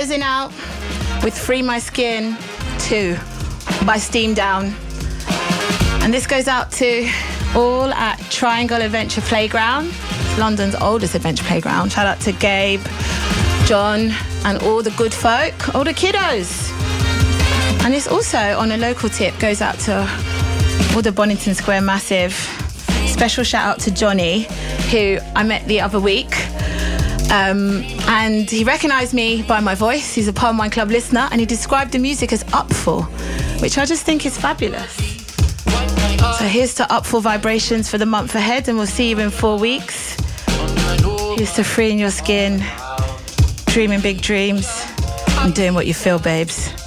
closing out with Free My Skin 2 by Steam Down. And this goes out to all at Triangle Adventure Playground, London's oldest adventure playground. Shout out to Gabe, John, and all the good folk, all the kiddos. And it's also, on a local tip, goes out to all the Bonington Square Massive. Special shout out to Johnny, who I met the other week. And he recognised me by my voice. He's a Palm Wine Club listener, and he described the music as Upful, which I just think is fabulous. So here's to Upful vibrations for the month ahead, and we'll see you in 4 weeks. Here's to freeing your skin, dreaming big dreams, and doing what you feel, babes.